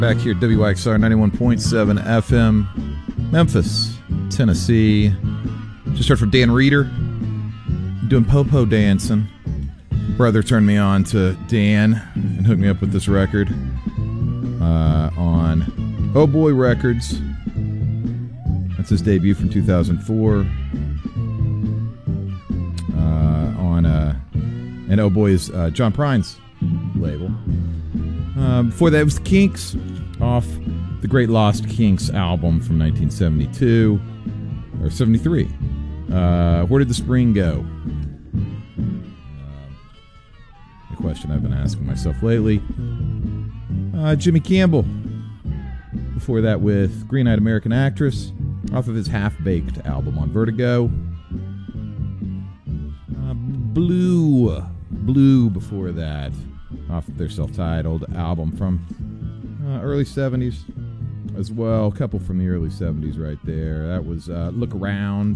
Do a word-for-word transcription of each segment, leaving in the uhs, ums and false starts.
Back here at W X R ninety-one point seven F M, Memphis, Tennessee. Just heard from Dan Reeder doing po-po dancing. Brother turned me on to Dan and hooked me up with this record uh, on Oh Boy Records. That's his debut from two thousand four. Uh, on uh, and Oh Boy is uh, John Prine's label. Um, before that, it was the Kinks off the Great Lost Kinks album from nineteen seventy-two or seventy-three. Uh, where did the spring go? Um, the question I've been asking myself lately. Uh, Jimmy Campbell. Before that, with Green-Eyed American Actress off of his Half-Baked album on Vertigo. Uh, Blue. Blue before that, off of their self-titled album from uh, early seventies as well. A couple from the early seventies right there. That was uh, Look Around.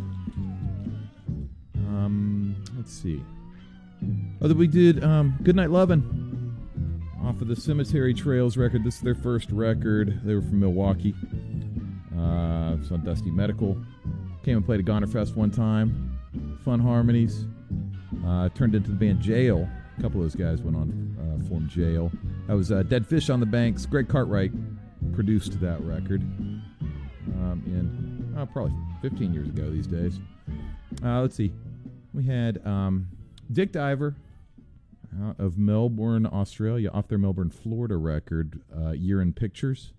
Um, let's see. Oh, that we did um, Goodnight Lovin' off of the Cemetery Trails record. This is their first record. They were from Milwaukee. Uh, it's on Dusty Medical. Came and played at Goner Fest one time. Fun harmonies. Uh, turned into the band Jail. A couple of those guys went on uh, formed Jail. That was uh, Dead Fish on the Banks. Greg Cartwright produced that record um, in uh, probably fifteen years ago these days. Uh, let's see. We had um, Dick Diver out of Melbourne, Australia, off their Melbourne, Florida record, uh, Year in Pictures.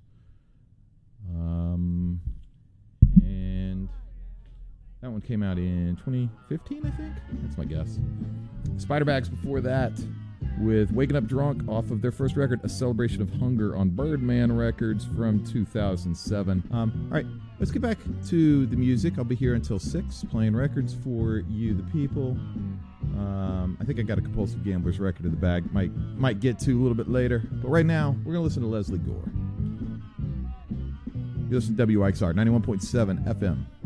Um, and that one came out in twenty fifteen, I think. That's my guess. Spiderbags before that with Waking Up Drunk off of their first record, A Celebration of Hunger on Birdman Records from two thousand seven. Um, all right, let's get back to the music. I'll be here until six playing records for you, the people. Um, I think I got a Compulsive Gamblers record in the bag. Might, might get to a little bit later. But right now, we're going to listen to Leslie Gore. You listen to W X R ninety-one point seven F M.